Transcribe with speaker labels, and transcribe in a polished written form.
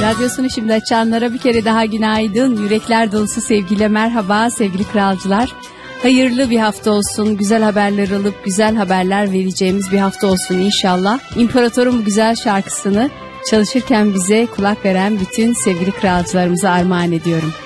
Speaker 1: Radyosunu şimdi açanlara bir kere daha günaydın. Yürekler dolusu sevgiyle merhaba sevgili kralcılar. Hayırlı bir hafta olsun. Güzel haberler alıp güzel haberler vereceğimiz bir hafta olsun inşallah. İmparator'un bu güzel şarkısını çalışırken bize kulak veren bütün sevgili kralcılarımıza armağan ediyorum.